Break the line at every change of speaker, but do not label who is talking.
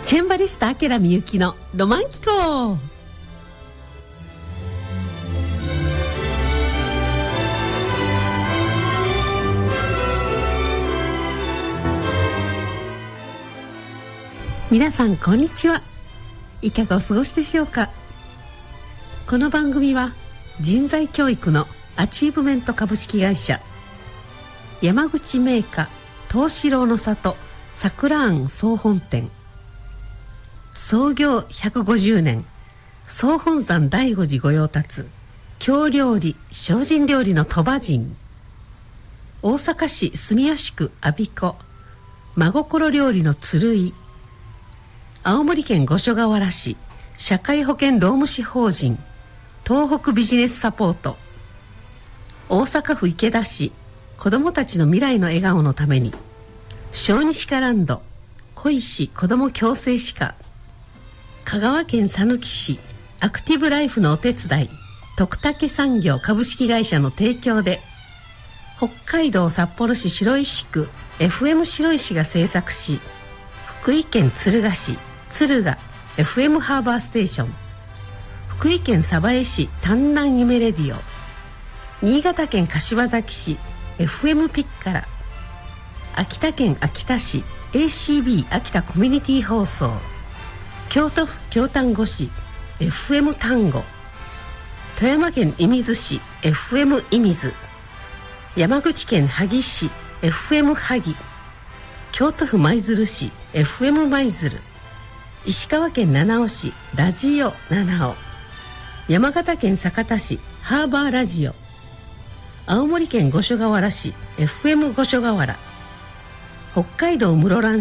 チェンバリスタ明みゆきのロマン機構。皆さんこんにちは。いかがお過ごしでしょうか。この番組は人材教育のアチーブメント株式会社、山口銘菓東四郎の里桜庵総本店、創業150年総本山第五次御用達京料理精進料理の鳥羽人、大阪市住吉区我孫子真心料理の鶴井、青森県五所川原市社会保険労務士法人東北ビジネスサポート、大阪府池田市子どもたちの未来の笑顔のために小児歯科ランド小石子ども矯正歯科、香川県さぬき市アクティブライフのお手伝い徳武産業株式会社の提供で、北海道札幌市白石区 FM 白石が制作し、福井県敦賀市敦賀 FM ハーバーステーション、福井県鯖江市丹南夢レディオ、新潟県柏崎市 FM ピッカラ、秋田県秋田市 ACB 秋田コミュニティ放送、京都府京丹後市 FM 丹後、富山県射水市 FM 射水、山口県萩市 FM 萩、京都府舞鶴市 FM 舞鶴、石川県七尾市ラジオ七尾、山形県酒田市ハーバーラジオ、青森県五所川原市 FM 五所川原、北海道室蘭